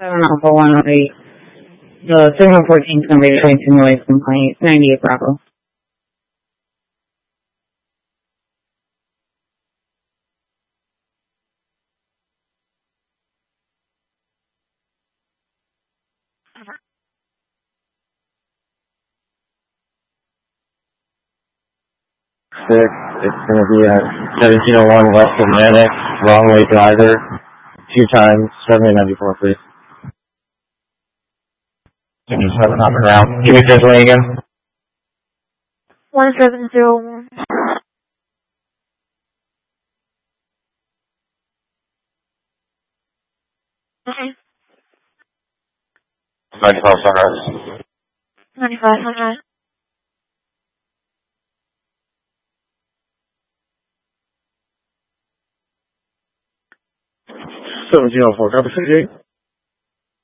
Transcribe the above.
Alpha 108. The signal 14 is going to be between two noise complaint, 98 Bravo. Six, it's going to be at 1701 West Atlantic, wrong way driver, 2 times, 7094, please. 7 on the ground. Give me this way again. 1701. Okay. 95 Sunrise. 95, okay. 1704, copy 68.